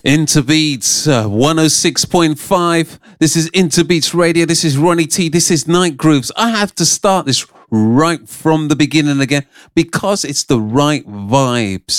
Interbeats 106.5. This is Interbeats Radio. This is Ronnie T. This is Night Grooves. I have to start this right from the beginning again because it's the right vibes.